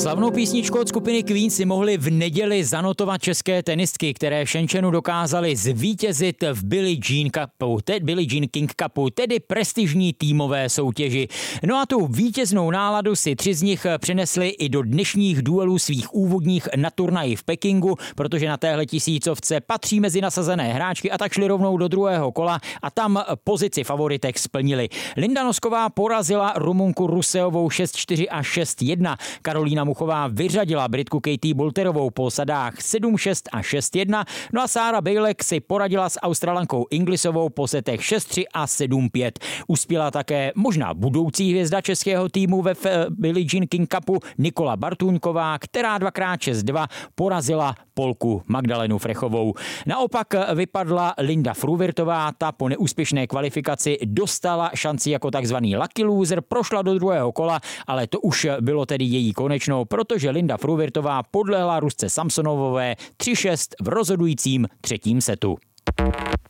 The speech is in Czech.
Slavnou písničku od skupiny Queen si mohli v neděli zanotovat české tenistky, které v Shenzhenu dokázaly zvítězit v Billie Jean King Cupu, tedy prestižní týmové soutěži. No a tu vítěznou náladu si 3 z nich přenesli i do dnešních duelů svých úvodních na turnaji v Pekingu, protože na téhle tisícovce patří mezi nasazené hráčky a tak šli rovnou do druhého kola a tam pozici favoritek splnili. Linda Nosková porazila Rumunku Ruseovou 6-4 a 6-1. Karolína Muchová vyřadila Britku Katie Boulterovou po sadách 7-6 a 6-1, no a Sára Bejlek si poradila s Australankou Inglisovou po setech 6-3 a 7-5. Uspěla také možná budoucí hvězda českého týmu ve Billie Jean King Cupu Nikola Bartůňková, která 2x6-2 porazila Polku Magdalenu Frechovou. Naopak vypadla Linda Fruvirtová, ta po neúspěšné kvalifikaci dostala šanci jako takzvaný lucky loser, prošla do druhého kola, ale to už bylo tedy její konečnou, protože Linda Fruvirtová podlehla Rusce Samsonovové 3-6 v rozhodujícím 3. setu.